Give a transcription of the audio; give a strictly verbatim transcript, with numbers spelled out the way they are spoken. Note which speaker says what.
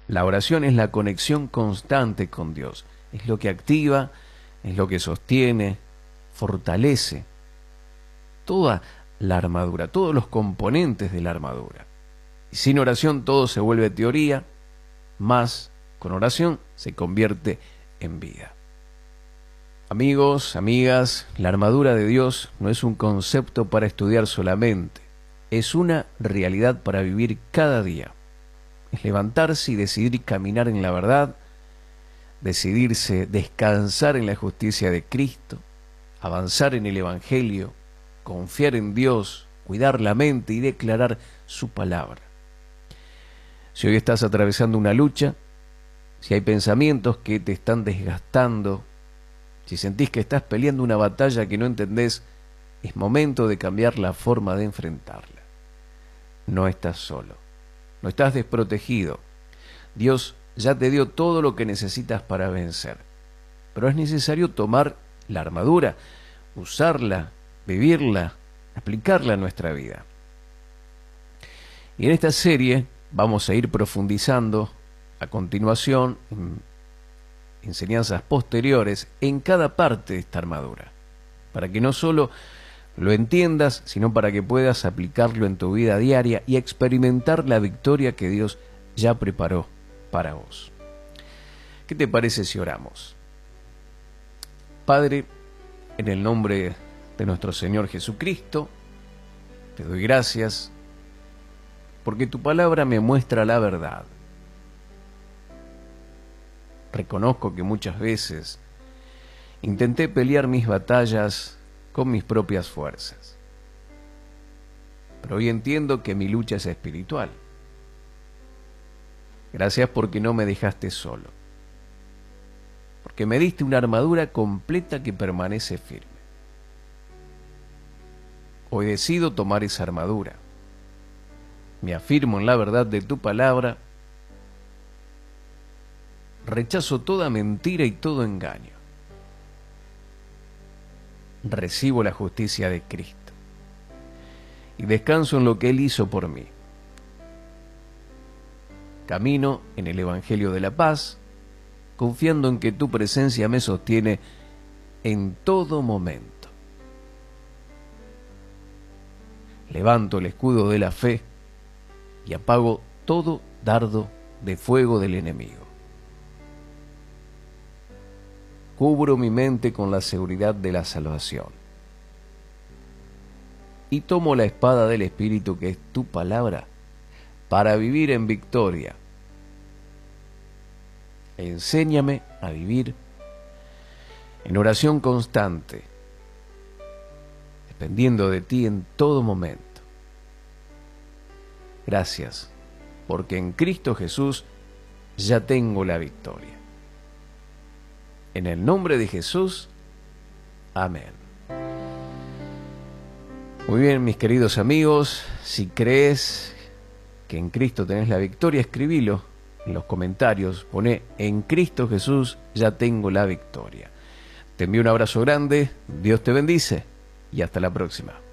Speaker 1: La oración es la conexión constante con Dios. Es lo que activa, es lo que sostiene, fortalece toda la armadura, todos los componentes de la armadura. Y sin oración todo se vuelve teoría, más con oración se convierte en vida. Amigos, amigas, la armadura de Dios no es un concepto para estudiar solamente, es una realidad para vivir cada día. Es levantarse y decidir caminar en la verdad, decidirse descansar en la justicia de Cristo, avanzar en el Evangelio, confiar en Dios, cuidar la mente y declarar su palabra. Si hoy estás atravesando una lucha, si hay pensamientos que te están desgastando, si sentís que estás peleando una batalla que no entendés, es momento de cambiar la forma de enfrentarla. No estás solo, no estás desprotegido. Dios ya te dio todo lo que necesitas para vencer, pero es necesario tomar la armadura, usarla, vivirla, aplicarla a nuestra vida. Y en esta serie vamos a ir profundizando a continuación en enseñanzas posteriores en cada parte de esta armadura, para que no solo lo entiendas, sino para que puedas aplicarlo en tu vida diaria y experimentar la victoria que Dios ya preparó para vos. ¿Qué te parece si oramos? Padre, en el nombre de nuestro Señor Jesucristo, te doy gracias porque tu palabra me muestra la verdad. Reconozco que muchas veces intenté pelear mis batallas con mis propias fuerzas, pero hoy entiendo que mi lucha es espiritual. Gracias porque no me dejaste solo, porque me diste una armadura completa que permanece firme. Hoy decido tomar esa armadura. Me afirmo en la verdad de tu palabra. Rechazo toda mentira y todo engaño. Recibo la justicia de Cristo y descanso en lo que Él hizo por mí. Camino en el Evangelio de la paz, confiando en que tu presencia me sostiene en todo momento. Levanto el escudo de la fe y apago todo dardo de fuego del enemigo. Cubro mi mente con la seguridad de la salvación. Y tomo la espada del Espíritu, que es tu palabra, para vivir en victoria. Enséñame a vivir en oración constante, dependiendo de ti en todo momento. Gracias, porque en Cristo Jesús ya tengo la victoria. En el nombre de Jesús, amén. Muy bien, mis queridos amigos, si crees que en Cristo tenés la victoria, escribilo en los comentarios, poné en Cristo Jesús ya tengo la victoria. Te envío un abrazo grande, Dios te bendice y hasta la próxima.